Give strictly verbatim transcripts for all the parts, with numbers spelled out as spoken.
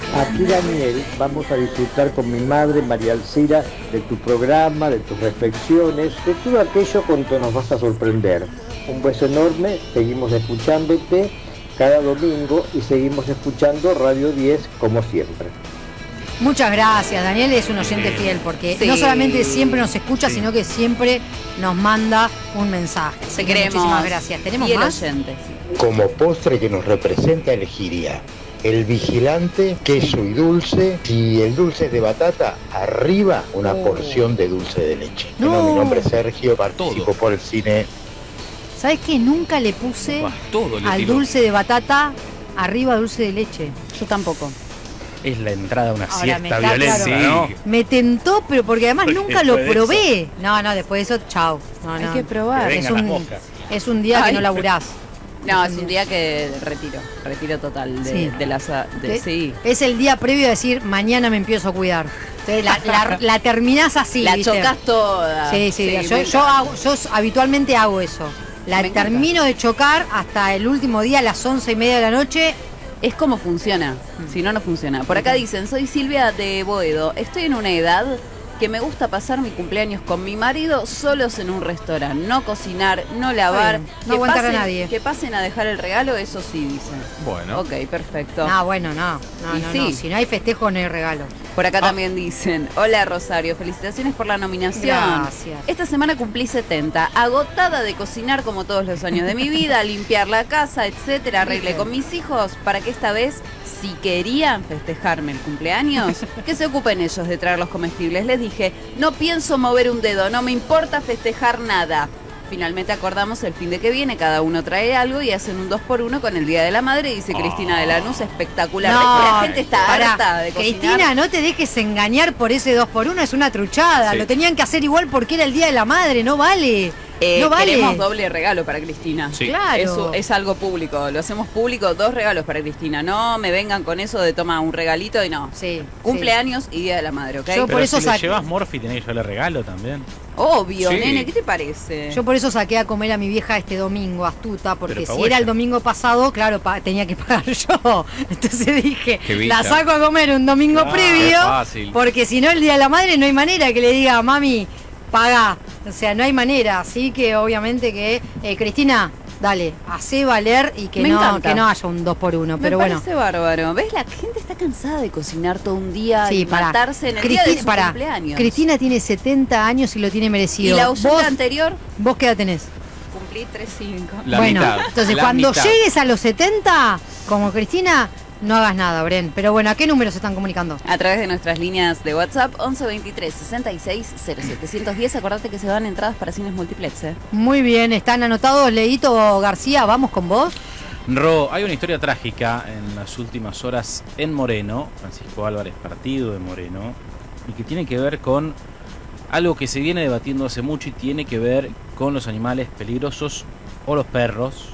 Aquí, Daniel, vamos a disfrutar con mi madre, María Alcira, de tu programa, de tus reflexiones, de todo aquello con que nos vas a sorprender. Un beso enorme, seguimos escuchándote cada domingo y seguimos escuchando Radio diez como siempre. Muchas gracias, Daniel es un oyente fiel porque Sí. no solamente siempre nos escucha, Sí. sino que siempre nos manda un mensaje. Te Así que queremos. muchísimas gracias. ¿Tenemos Fiel más? oyente. Como postre que nos representa elegiría el vigilante, queso y dulce. Si el dulce es de batata, arriba una Oh. porción de dulce de leche. No. No, mi nombre es Sergio, participo por el cine. ¿Sabes qué? Nunca le puse Upa, todo le al tiró. dulce de batata arriba dulce de leche. Yo tampoco. Es la entrada a una Ahora me siesta está violenta, claro. ¿no? Me tentó, pero porque además Porque nunca lo después de probé. No, no, después de eso, chao. No, Hay no. que probar. Que Es vengan las un, moscas. es un día Ay, que no laburás. No, es un día que retiro, retiro total de, Sí. de las... De, Que- sí. Es el día previo a decir, mañana me empiezo a cuidar. Entonces la, la, la terminás así, la ¿viste? chocas toda. Sí, sí, yo, me yo, encanta. hago- yo habitualmente hago eso. La Me encanta. termino de chocar hasta el último día a las once y media de la noche. Es como funciona, si no, no funciona. Por acá dicen, soy Silvia de Boedo, estoy en una edad que me gusta pasar mi cumpleaños con mi marido solos en un restaurante, no cocinar, no lavar. Está bien, no que aguantar a pasen- nadie. Que pasen a dejar el regalo, eso sí dicen. Bueno. Ok, perfecto. No, bueno, no. No, Y no, sí. no. Si no hay festejo, no hay regalo. Por acá Ah. también dicen, hola Rosario, felicitaciones por la nominación. Gracias. Esta semana cumplí setenta, agotada de cocinar como todos los años de mi vida, limpiar la casa, etcétera. Arreglé con mis hijos para que esta vez, si querían festejarme el cumpleaños, que se ocupen ellos de traer los comestibles. Les dije, no pienso mover un dedo, no me importa festejar nada. Finalmente acordamos el fin de que viene, cada uno trae algo y hacen un dos por uno con el Día de la Madre, dice Cristina de Lanús, espectacular. La gente está pará. harta de cocinar. Cristina, no te dejes engañar por ese dos por uno, es una truchada. Sí. Lo tenían que hacer igual porque era el Día de la Madre, no vale. Eh, no vale. Queremos doble regalo para Cristina. Sí. Claro. Eso es algo público, lo hacemos público, dos regalos para Cristina. No me vengan con eso de toma un regalito y no. Sí. Cumpleaños y Día de la Madre, ¿ok? Yo Pero por eso si le saqué- llevas Morphy tenés que llevarle regalo también. Obvio, Sí. nene, ¿qué te parece? Yo por eso saqué a comer a mi vieja este domingo, astuta, porque Pero si pagó era el ella. domingo pasado, claro, pa- tenía que pagar yo. Entonces dije, Qué bicha. la saco a comer un domingo Claro, previo, qué fácil. porque si no el Día de la Madre no hay manera que le diga, mami, paga. O sea, no hay manera. Así que obviamente que, eh, Cristina, dale, hacé valer y que Me no encanta. que no haya un dos por uno. Me Pero bueno. parece bárbaro. ¿Ves? La gente está cansada de cocinar todo un día Sí, y pará. matarse en el día de Cristina, su pará. cumpleaños. Cristina tiene setenta años y lo tiene ¿Y merecido. la oyente ¿Vos, anterior? ¿Vos qué edad tenés? Cumplí tres cinco. La bueno, mitad, entonces la cuando mitad. llegues a los setenta, como Cristina, no hagas nada, Bren. Pero bueno, ¿a qué números se están comunicando? A través de nuestras líneas de WhatsApp once veintitrés sesenta y seis cero setecientos diez. Acordate que se dan entradas para cines multiplex, ¿eh? Muy bien, están anotados. Leito García, vamos con vos. Ro, hay una historia trágica en las últimas horas en Moreno, Francisco Álvarez, partido de Moreno, y que tiene que ver con algo que se viene debatiendo hace mucho y tiene que ver con los animales peligrosos o los perros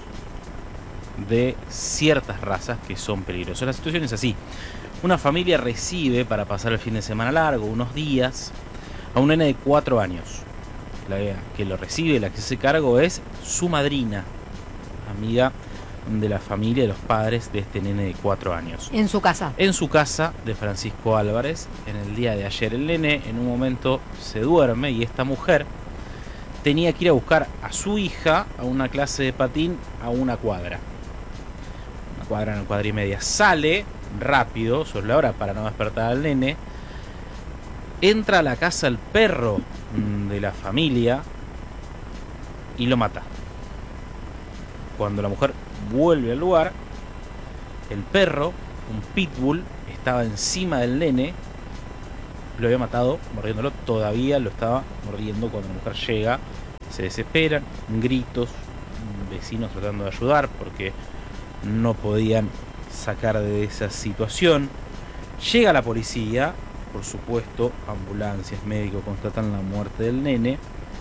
de ciertas razas que son peligrosos. La situación es así. Una familia recibe para pasar el fin de semana largo, unos días, a un nene de cuatro años. La que lo recibe, la que se hace cargo es su madrina, amiga de la familia, de los padres de este nene de cuatro años. En su casa. En su casa de Francisco Álvarez, en el día de ayer, el nene en un momento se duerme y esta mujer tenía que ir a buscar a su hija a una clase de patín a una cuadra. Una cuadra, una cuadra y media. Sale rápido, sobre la hora para no despertar al nene. Entra a la casa el perro mm, de la familia y lo mata. Cuando la mujer vuelve al lugar, el perro, un pitbull, estaba encima del nene, lo había matado mordiéndolo, todavía lo estaba mordiendo cuando la mujer llega, se desesperan, gritos, vecinos tratando de ayudar porque no podían sacar de esa situación. Llega la policía, por supuesto, ambulancias, médicos constatan la muerte del nene.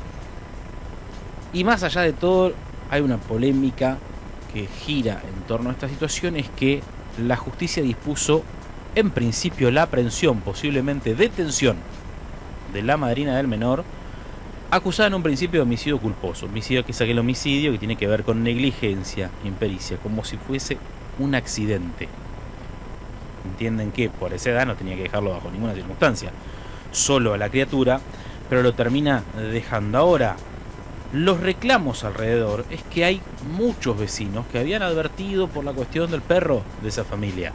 Y más allá de todo, hay una polémica que gira en torno a esta situación, es que la justicia dispuso en principio la aprehensión, posiblemente detención, de la madrina del menor, acusada en un principio de homicidio culposo, homicidio que saque el homicidio, que tiene que ver con negligencia, impericia, como si fuese un accidente. entienden que por esa edad no tenía que dejarlo bajo ninguna circunstancia, solo a la criatura, pero lo termina dejando. Ahora, los reclamos alrededor es que hay muchos vecinos que habían advertido por la cuestión del perro de esa familia.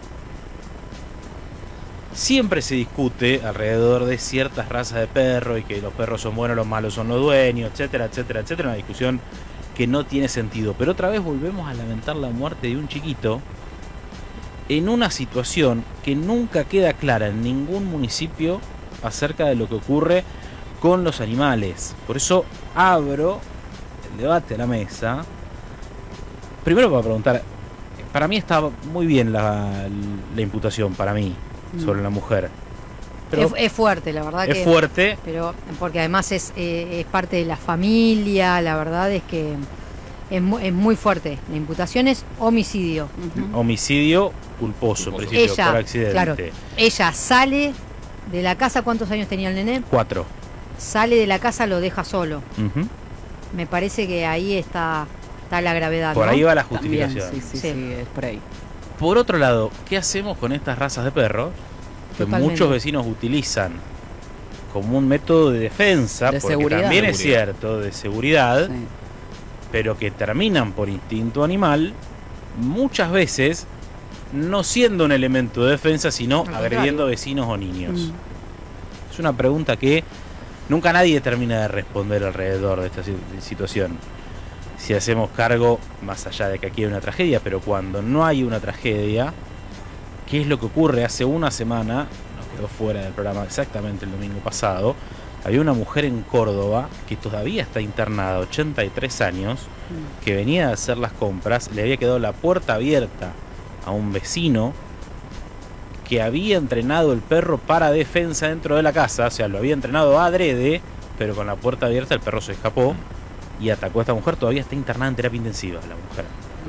Siempre se discute alrededor de ciertas razas de perro y que los perros son buenos, los malos son los dueños, etcétera, etcétera, etcétera. Una discusión que no tiene sentido. Pero otra vez volvemos a lamentar la muerte de un chiquito en una situación que nunca queda clara en ningún municipio acerca de lo que ocurre con los animales. Por eso abro el debate a la mesa. Primero para preguntar, para mí está muy bien la, la imputación, para mí, mm. sobre la mujer. Pero es, es fuerte, la verdad. Es que, fuerte. Pero porque además es, eh, es parte de la familia, la verdad es que es muy, es muy fuerte. La imputación es homicidio. Uh-huh. Homicidio culposo, culposo. Principio, Ella, por accidente. Claro, ella sale de la casa, ¿cuántos años tenía el nene? Cuatro. Sale de la casa, lo deja solo. Uh-huh. Me parece que ahí está, está la gravedad. Por ¿no? ahí va la justificación. También, sí, sí, sí, sí, es por ahí. Por otro lado, ¿qué hacemos con estas razas de perros que Totalmente. muchos vecinos utilizan como un método de defensa? De porque seguridad. también De es seguridad. cierto, de seguridad, Sí. pero que terminan por instinto animal, muchas veces no siendo un elemento de defensa, sino Al agrediendo contrario. vecinos o niños. Mm. Es una pregunta que nunca nadie termina de responder alrededor de esta situación. Si hacemos cargo, más allá de que aquí hay una tragedia, pero cuando no hay una tragedia, ¿qué es lo que ocurre? Hace una semana, nos quedó fuera del programa exactamente el domingo pasado, había una mujer en Córdoba que todavía está internada, ochenta y tres años, Mm. que venía a hacer las compras, le había quedado la puerta abierta a un vecino que había entrenado el perro para defensa dentro de la casa, o sea, lo había entrenado adrede, pero con la puerta abierta el perro se escapó y atacó a esta mujer. Todavía está internada en terapia intensiva la mujer.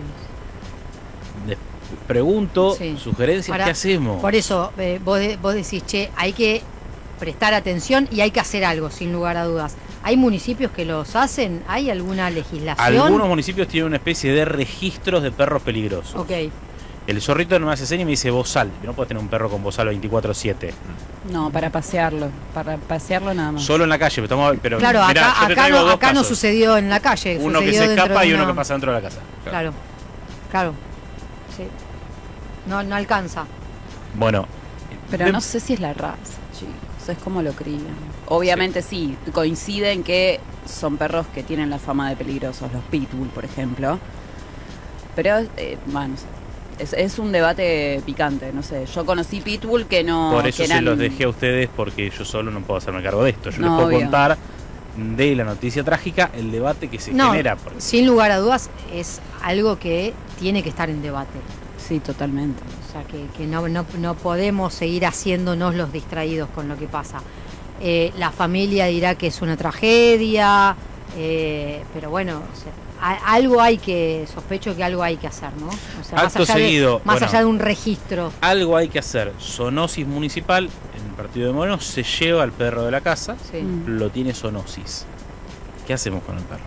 Le pregunto, Sí. sugerencias, Ahora, ¿qué hacemos? Por eso eh, vos, de- vos decís, che, hay que prestar atención y hay que hacer algo, sin lugar a dudas. ¿Hay municipios que los hacen? ¿Hay alguna legislación? Algunos municipios tienen una especie de registros de perros peligrosos. Ok. El zorrito no me hace señas y me dice bozal. No puedes tener un perro con bozal veinticuatro siete. No, para pasearlo. Para pasearlo nada más. Solo en la calle. Pero, estamos, pero Claro, mirá, acá, yo te acá, traigo no, dos acá no casos. sucedió en la calle. Uno que sucedió se dentro escapa de y uno una- que pasa dentro de la casa. Claro, claro. Sí. No, no alcanza. Bueno. Pero de- no sé si es la raza, chicos. Es como lo crían. Obviamente sí. coinciden que son perros que tienen la fama de peligrosos, los pitbull, por ejemplo. Pero, eh, bueno, no sé. Es, es un debate picante, no sé. Yo conocí pitbull que no... Por eso que se eran- los dejé a ustedes porque yo solo no puedo hacerme cargo de esto. Yo No, les puedo obvio. contar de la noticia trágica, el debate que se No, genera. Porque sin lugar a dudas, es algo que tiene que estar en debate. Sí, totalmente. O sea, que, que no, no, no podemos seguir haciéndonos los distraídos con lo que pasa. Eh, la familia dirá que es una tragedia, eh, pero bueno, o sea, a- algo hay que, sospecho que algo hay que hacer, ¿no? O sea, Acto más allá, seguido, de, más bueno. allá de un registro. algo hay que hacer. Zoonosis municipal, en el partido de Moreno, se lleva al perro de la casa, Sí. Mm. lo tiene zoonosis. ¿Qué hacemos con el perro?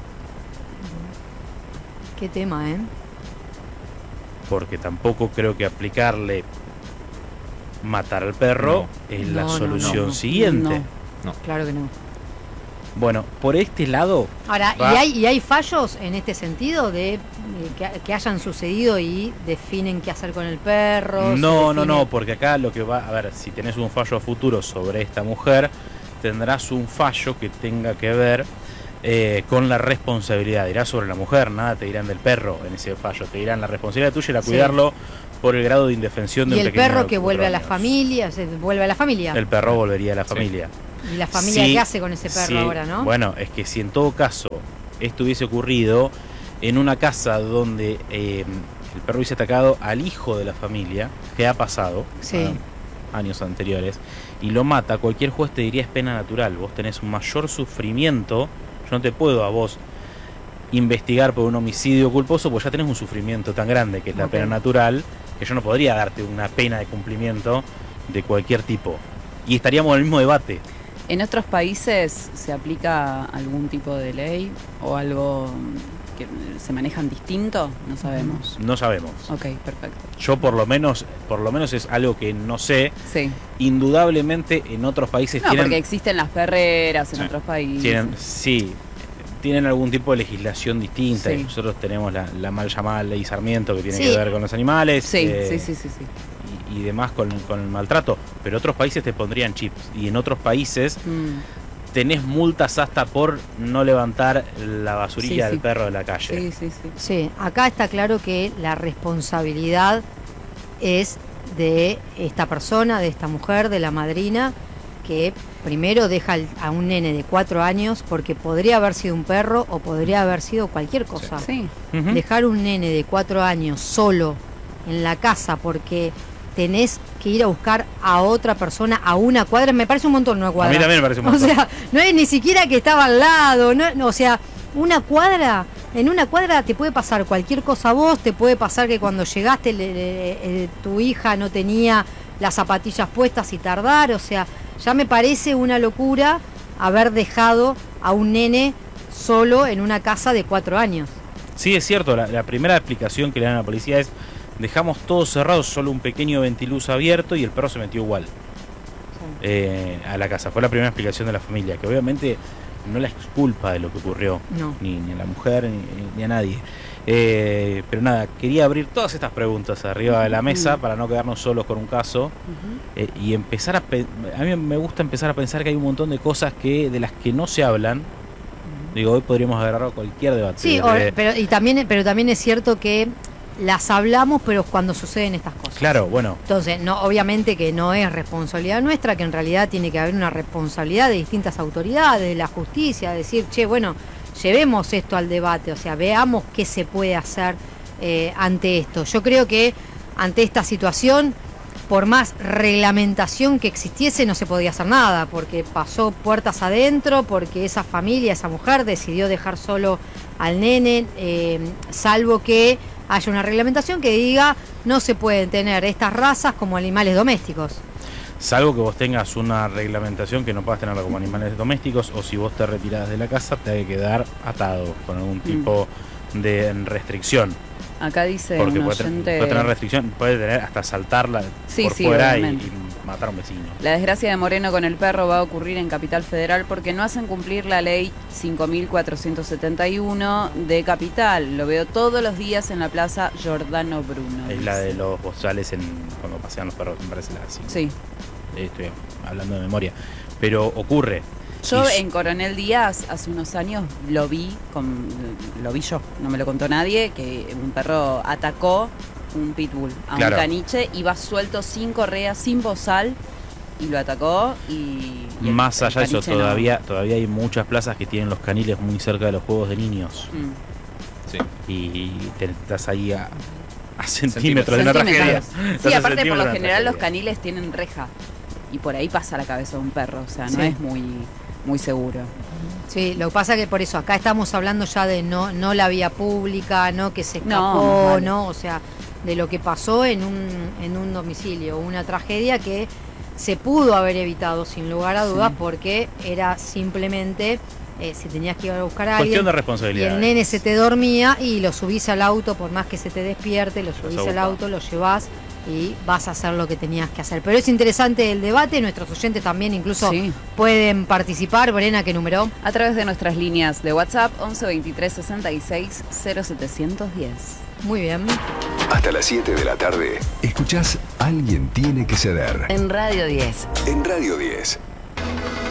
Qué tema, ¿eh? Porque tampoco creo que aplicarle matar al perro es la No, no, solución no. siguiente. No. Claro que no. Bueno, por este lado, Ahora, Va. ¿y hay, ¿y hay fallos en este sentido de eh, que, que hayan sucedido y definen qué hacer con el perro? se no, no, define- no, porque acá lo que va, a ver, si tenés un fallo a futuro sobre esta mujer, tendrás un fallo que tenga que ver eh, con la responsabilidad. Dirá sobre la mujer, nada te dirán del perro en ese fallo, te dirán la responsabilidad tuya era Sí. cuidarlo por el grado de indefensión de Y un el pequeño perro de que cuatro vuelve a la años. familia, se vuelve a la familia. El perro volvería a la Sí. familia. ¿Y la familia Sí, qué hace con ese perro sí. ahora, no? Bueno, es que si en todo caso esto hubiese ocurrido en una casa donde eh, el perro hubiese atacado al hijo de la familia, que ha pasado Sí. eh, años anteriores, y lo mata, cualquier juez te diría es pena natural. Vos tenés un mayor sufrimiento. Yo no te puedo a vos investigar por un homicidio culposo, porque ya tenés un sufrimiento tan grande que es la Ok. pena natural, que yo no podría darte una pena de cumplimiento de cualquier tipo. Y estaríamos en el mismo debate. ¿En otros países se aplica algún tipo de ley o algo que se manejan distinto? No sabemos. No sabemos. Ok, perfecto. Yo por lo menos, por lo menos es algo que no sé. Sí. Indudablemente en otros países No, tienen... porque existen las perreras en Sí. otros países. Tienen, sí, tienen algún tipo de legislación distinta. Sí. Y nosotros tenemos la, la mal llamada ley Sarmiento, que tiene Sí. que ver con los animales. Sí, eh, sí, sí, sí, sí. Y, y demás con, con el maltrato. Pero otros países te pondrían chips. Y en otros países Mm. tenés multas hasta por no levantar la basurilla Sí, del sí. perro de la calle. Sí, sí, sí. Sí, acá está claro que la responsabilidad es de esta persona, de esta mujer, de la madrina, que primero deja al- a un nene de cuatro años, porque podría haber sido un perro o podría haber sido cualquier cosa. Sí. Ujú. Dejar un nene de cuatro años solo en la casa porque tenés que ir a buscar a otra persona a una cuadra, me parece un montón una A cuadra. mí también me parece un O montón. sea, no es ni siquiera que estaba al lado, no, no, o sea, una cuadra, en una cuadra te puede pasar cualquier cosa a vos, te puede pasar que cuando llegaste le- le- eh, tu hija no tenía las zapatillas puestas y tardar, o sea, ya me parece una locura haber dejado a un nene solo en una casa de cuatro años. Sí, es cierto, la, la primera explicación que le dan a la policía es: dejamos todo cerrado, solo un pequeño ventiluz abierto y el perro se metió igual eh, a la casa. Fue la primera explicación de la familia, que obviamente no la exculpa de lo que ocurrió, No. ni, ni a la mujer ni, ni a nadie. Eh, pero nada, quería abrir todas estas preguntas arriba de la mesa para no quedarnos solos con un caso eh, y empezar a... pe- A mí me gusta empezar a pensar que hay un montón de cosas que de las que no se hablan. Digo, hoy podríamos agarrar cualquier debate. Sí, desde- o- pero, y también, pero también es cierto que las hablamos, pero cuando suceden estas cosas. Claro, bueno, Entonces, no, obviamente que no es responsabilidad nuestra, que en realidad tiene que haber una responsabilidad de distintas autoridades, de la justicia, decir, che, bueno, llevemos esto al debate, o sea, veamos qué se puede hacer eh, ante esto. Yo creo que ante esta situación, por más reglamentación que existiese, no se podía hacer nada, porque pasó puertas adentro, porque esa familia, esa mujer decidió dejar solo al nene, eh, salvo que haya una reglamentación que diga no se pueden tener estas razas como animales domésticos. salvo que vos tengas una reglamentación que no puedas tenerla como animales domésticos, o si vos te retirás de la casa te hay que quedar atado con algún tipo de restricción. Acá dice Porque un puede, tener- oyente... puede tener restricción, puede tener hasta saltarla Sí, por sí, fuera y, obviamente. y matar a un vecino. La desgracia de Moreno con el perro va a ocurrir en Capital Federal porque no hacen cumplir la ley cinco mil cuatrocientos setenta y uno de Capital. Lo veo todos los días en la plaza Giordano Bruno. Es la dice. de los bozales en, cuando pasean los perros, me parece la cinco. Sí. Estoy hablando de memoria. Pero ocurre. Yo Y- en Coronel Díaz hace unos años lo vi, con, lo vi yo, no me lo contó nadie, que un perro atacó un pitbull a Claro. un caniche, iba suelto sin correa, sin bozal, y lo atacó y... y el- Más el allá de eso, caniche no. todavía, todavía hay muchas plazas que tienen los caniles muy cerca de los juegos de niños. Mm. Sí. Y te estás ahí a, a centímetros de una Centímetros. tragedia. Sí, Estás a aparte por centímetros lo de una general los tragedia. caniles tienen reja y por ahí pasa la cabeza de un perro, o sea, no Sí. es muy, muy seguro. Sí, lo que pasa que por eso acá estamos hablando ya de no no la vía pública, no que se No, escapó, más vale. no, o sea, de lo que pasó en un en un domicilio, una tragedia que se pudo haber evitado sin lugar a dudas Sí. porque era simplemente eh, si tenías que ir a buscar a Cuestión alguien de y responsabilidad. el nene se te dormía y lo subís al auto, por más que se te despierte, lo subís al ocupás. auto, lo llevás y vas a hacer lo que tenías que hacer. Pero es interesante el debate, nuestros oyentes también incluso Sí. pueden participar. Brena, ¿qué número? A través de nuestras líneas de WhatsApp once veintitrés sesenta y seis cero setecientos diez. Muy bien. Hasta las siete de la tarde Escuchás Alguien tiene que ceder. En Radio diez. en Radio diez.